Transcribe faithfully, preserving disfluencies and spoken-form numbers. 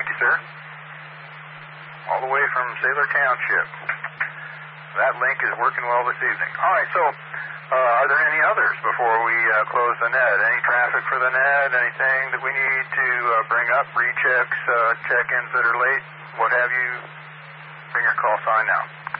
Thank you, sir. All the way from Sailor Township. That link is working well this evening. All right, so uh, are there any others before we uh, close the net? Any traffic for the net? Anything that we need to uh, bring up? Rechecks, uh, check-ins that are late? What have you? Bring your call sign now.